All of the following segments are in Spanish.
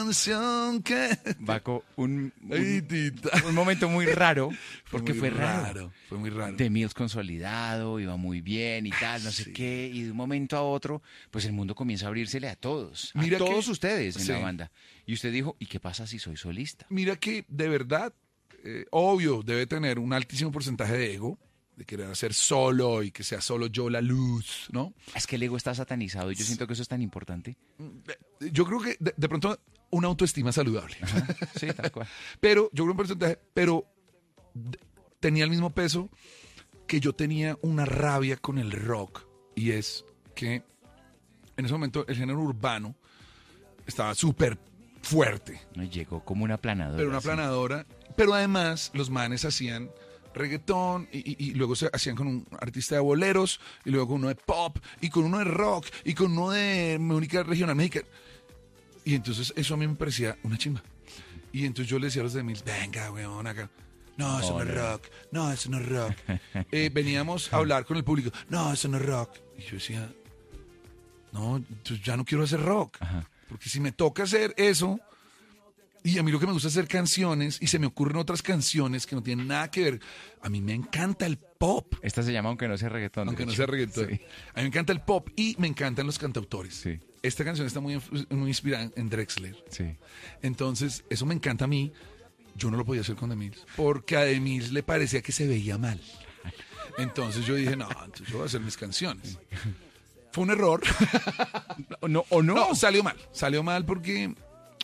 canción que... Baco, Ay, tita. un momento muy raro, porque fue raro. Fue muy raro. The Mills consolidado, iba muy bien y tal, no sé Sí. qué, y de un momento a otro, pues el mundo comienza a abrírsele a todos, Mira a todos que- ustedes en la sí. banda. Y usted dijo, ¿y qué pasa si soy solista? Mira que de verdad, obvio, debe tener un altísimo porcentaje de ego, de querer hacer solo y que sea solo yo la luz, ¿no? Es que el ego está satanizado y yo siento que eso es tan importante. Yo creo que de pronto una autoestima saludable. Ajá, sí, tal cual. Pero yo creo un porcentaje, pero tenía el mismo peso que yo tenía una rabia con el rock. Y es que en ese momento el género urbano estaba súper fuerte. No, llegó como una planadora. Pero una así. planadora. Pero además los manes hacían reggaetón y luego se hacían con un artista de boleros y luego con uno de pop y con uno de rock y con uno de música regional mexicana. Y entonces eso a mí me parecía una chimba. Y entonces yo le decía a los de Mills, venga, weón, acá. No, eso no es rock. No, eso no es rock. Veníamos a hablar con el público. No, eso no es rock. Y yo decía, no, entonces ya no quiero hacer rock. Ajá. Porque si me toca hacer eso, y a mí lo que me gusta es hacer canciones, y se me ocurren otras canciones que no tienen nada que ver. A mí me encanta el pop, Esta se llama Aunque no sea reggaetón. aunque de no hecho. sea reggaetón. Sí. A mí me encanta el pop y me encantan los cantautores. Sí. Esta canción está muy inspirada en Drexler. Sí. Entonces, eso me encanta a mí. Yo no lo podía hacer con The Mills, porque a The Mills le parecía que se veía mal. Entonces yo dije, no, entonces yo voy a hacer mis canciones. Fue un error. No, o no. No, salió mal. Salió mal porque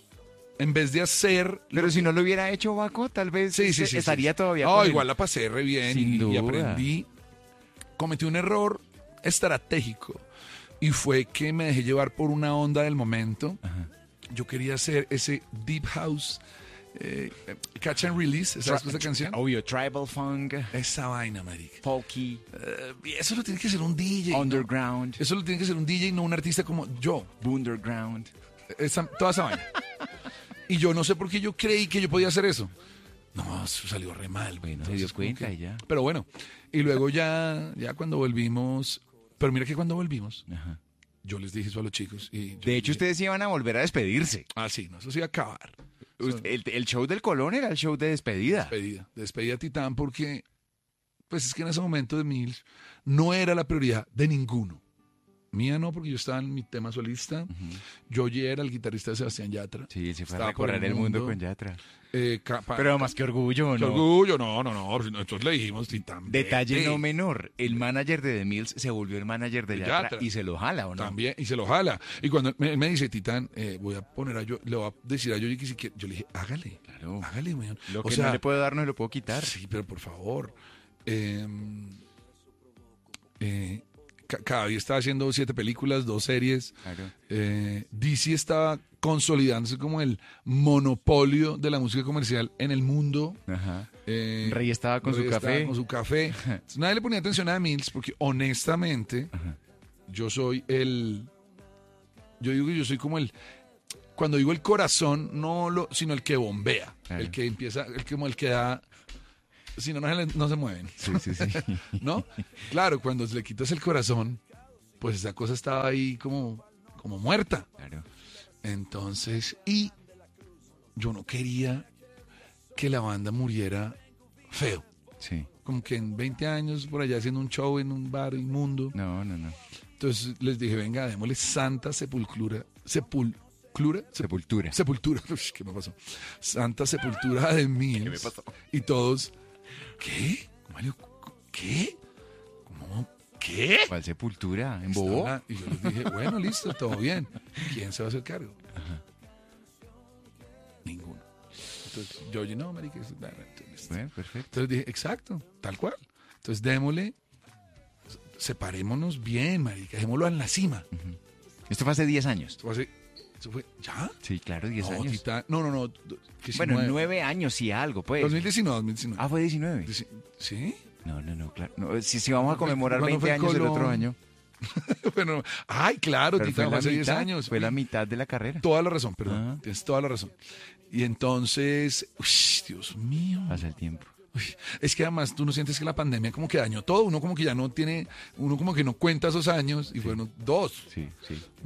en vez de hacer... Pero si no lo hubiera hecho Baco, tal vez Sí, sí, sí, estaría sí. todavía No, con él. igual la pasé re bien Sin y duda. aprendí. Cometí un error estratégico y fue que me dejé llevar por una onda del momento. Ajá. Yo quería hacer ese deep house, catch and release, ¿sabes esa canción? Obvio, tribal funk, Esa vaina, marica. folky, Eso lo tiene que hacer un DJ. ¿no? underground, Eso lo tiene que hacer un DJ, no un artista como yo. underground. Toda esa vaina. Y yo no sé por qué yo creí que yo podía hacer eso. No, eso salió re mal. Bueno, se Entonces, dio como cuenta que- y ya. Pero bueno, y luego ya cuando volvimos, pero mira que cuando volvimos, Ajá. yo les dije eso a los chicos. Y yo De hecho, dije, ustedes iban a volver a despedirse. Ah, sí, no, eso se iba a acabar. El show del Colón era el show de despedida. Despedida a Titán porque, pues es que en ese momento de Mills no era la prioridad de ninguno. Mía no, porque yo estaba en mi tema solista. Yo ya era el guitarrista de Sebastián Yatra. Sí, él se fue a Estaba por recorrer el mundo con Yatra. Pero además, qué orgullo, Qué ¿no? orgullo, no. Nosotros le dijimos Titán. Detalle vete. no menor, el manager de The Mills se volvió el manager de De Yatra, Yatra. y se lo jala, ¿o no? También, y se lo jala. Y cuando me dice, Titán, voy a poner a yo, le voy a decir a Yoyi que si quiere, yo le dije, hágale, Claro. hágale, weón. Lo O que sea, no le puedo dar, no se lo puedo quitar. sí, pero por favor. Cada día estaba haciendo 7 películas, 2 series. Claro. DC estaba consolidándose como el monopolio de la música comercial en el mundo. Ajá. Rey estaba con su estaba café. con su café. Entonces, nadie le ponía atención a Mills porque honestamente yo soy yo digo que yo soy como cuando digo el corazón, sino el que bombea, Claro. el que empieza, como el que da, si no, no se mueven, Sí, sí, sí. ¿no? Claro, cuando le quitas el corazón, pues esa cosa estaba ahí como muerta. Claro. Entonces, y yo no quería que la banda muriera feo. Sí. Como que en 20 años por allá haciendo un show en un bar inmundo. No. Entonces les dije, venga, démosle Santa Sepultura. Sepultura. Sepultura. Uy, ¿qué me pasó? Santa Sepultura de Mills. ¿Qué me pasó? Y todos, ¿qué? Mario, ¿qué? ¿Cómo? ¿Qué? ¿Cuál sepultura? ¿En Bobo? Y yo les dije, bueno, listo, todo bien. ¿Quién se va a hacer cargo? Ninguno. Entonces, yo oye, no, marica. Entonces Bueno, perfecto. Entonces dije, exacto, tal cual. Entonces démosle, separémonos bien, marica, dejémoslo en la cima. Esto fue hace 10 años. Eso fue, ¿ya? Sí, claro, 10 No, años. Titán, no, que Bueno, 19. 9 años y algo, pues. 2019. Ah, fue 19. ¿Sí? No, claro. No, si vamos a conmemorar ¿Cuándo 20 fue años el otro Colón? año. Bueno, ay, claro, Pero Titán, fue fue la hace 10 mitad, años. fue la mitad de la carrera. Toda la razón, perdón, Ajá. tienes toda la razón. Y entonces, Dios mío. Pasa el tiempo. Uy, es que además tú no sientes que la pandemia como que dañó todo, uno como que ya no tiene, uno como que no cuenta esos años y fueron 2. Sí. Bueno,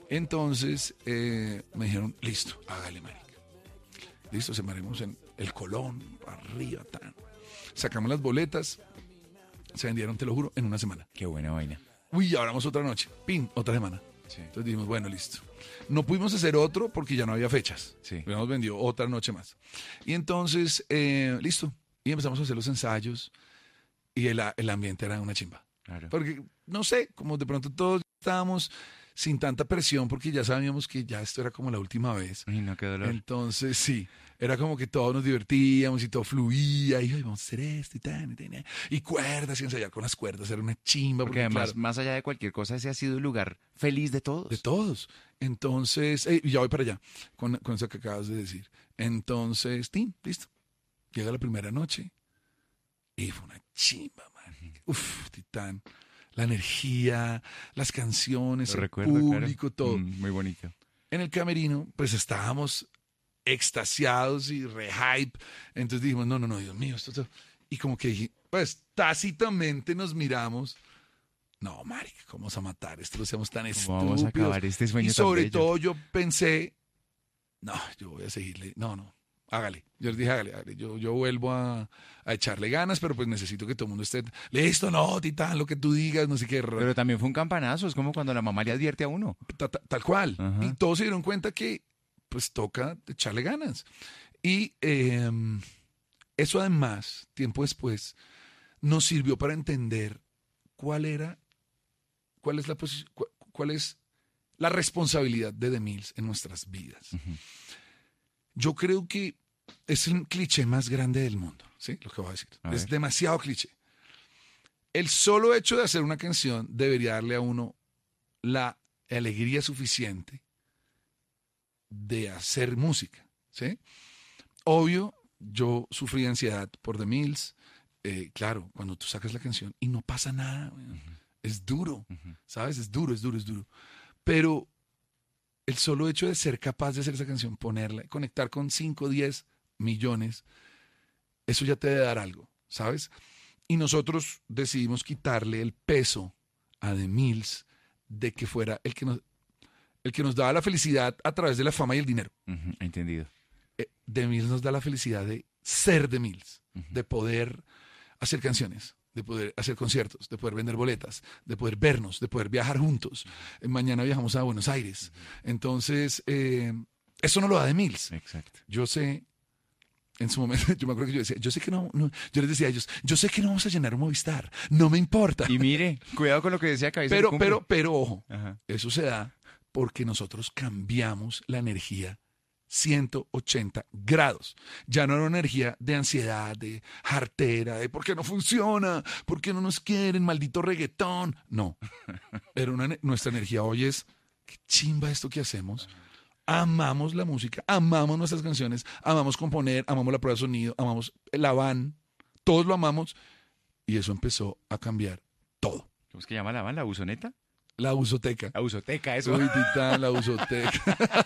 Entonces me dijeron, listo, hágale, marica. Listo, se maremos en el Colón, arriba, tan. Sacamos las boletas, se vendieron, te lo juro, en una semana. Qué buena vaina. Uy, ahora vamos otra noche, pin, otra semana. Sí. Entonces dijimos, bueno, listo. No pudimos hacer otro porque ya no había fechas. Sí. Habíamos vendido otra noche más. Y entonces, listo. Y empezamos a hacer los ensayos y el ambiente era una chimba. Claro. Porque, no sé, como de pronto todos estábamos sin tanta presión porque ya sabíamos que ya esto era como la última vez. Ay, no, qué dolor. Entonces, sí, era como que todos nos divertíamos y todo fluía y "Ay, vamos a hacer esto y tal, y tal". Y cuerdas y ensayar con las cuerdas, era una chimba. Porque además, claro, más allá de cualquier cosa, ese ha sido el lugar feliz de todos. de todos. Entonces, ya voy para allá con eso que acabas de decir. Entonces, listo. Llega la primera noche y fue una chimba, man. Uf, Titán. La energía, las canciones, Lo el recuerdo, público, claro. todo. Muy bonito. En el camerino, pues estábamos extasiados y re hype. Entonces dijimos, no, Dios mío, esto. Y como que dije, pues tácitamente nos miramos. No, marica, ¿cómo vamos a matar esto? No seamos tan ¿Cómo estúpidos. vamos a acabar este sueño Y sobre tan bello? todo yo pensé, no, yo voy a seguirle. No, hágale. Yo les dije, hágale. Yo vuelvo a echarle ganas, pero pues necesito que todo el mundo esté, listo, no, Titán, lo que tú digas, no sé qué. Pero también fue un campanazo, es como cuando la mamá le advierte a uno. Tal cual. Ajá. Y todos se dieron cuenta que pues toca echarle ganas. Y eso además, tiempo después, nos sirvió para entender cuál es cuál es la responsabilidad de The Mills en nuestras vidas. Yo creo que es el cliché más grande del mundo, ¿sí? Lo que voy a decir. A Es ver. demasiado cliché. El solo hecho de hacer una canción debería darle a uno la alegría suficiente de hacer música, ¿sí? Obvio, yo sufrí de ansiedad por The Mills. Claro, cuando tú sacas la canción y no pasa nada, weón, es duro, ¿sabes? Es duro. Pero el solo hecho de ser capaz de hacer esa canción, ponerla, conectar con 5, 10 millones, eso ya te debe dar algo, ¿sabes? Y nosotros decidimos quitarle el peso a The Mills de que fuera el que nos daba la felicidad a través de la fama y el dinero. Entendido. The Mills nos da la felicidad de ser The Mills, de poder hacer canciones, de poder hacer conciertos, de poder vender boletas, de poder vernos, de poder viajar juntos. Mañana viajamos a Buenos Aires. Entonces, eso no lo da The Mills. Exacto. Yo sé, en su momento, yo me acuerdo que yo decía, yo sé que no, yo les decía a ellos, yo sé que no vamos a llenar un Movistar, no me importa. Y mire, cuidado con lo que decía Cabeza de Cumple. Pero, ojo, Ajá. eso se da porque nosotros cambiamos la energía 180 grados. Ya no era una energía de ansiedad, de jartera, de por qué no funciona, por qué no nos quieren, maldito reggaetón. No, era nuestra energía hoy es, qué chimba esto que hacemos. Amamos la música, amamos nuestras canciones, amamos componer, amamos la prueba de sonido, amamos la van, todos lo amamos y eso empezó a cambiar todo. ¿Cómo es que llama la van? ¿La busoneta? La usoteca. La usoteca, eso. Uy, Titán, la usoteca.